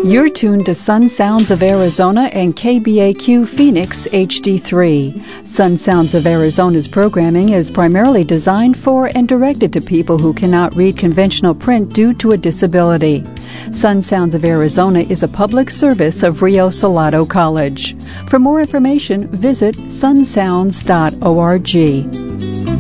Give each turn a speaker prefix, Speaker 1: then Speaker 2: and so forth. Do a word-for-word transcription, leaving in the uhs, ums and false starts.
Speaker 1: You're tuned to Sun Sounds of Arizona and K B A Q Phoenix H D three. Sun Sounds of Arizona's programming is primarily designed for and directed to people who cannot read conventional print due to a disability. Sun Sounds of Arizona is a public service of Rio Salado College. For more information, visit sun sounds dot org.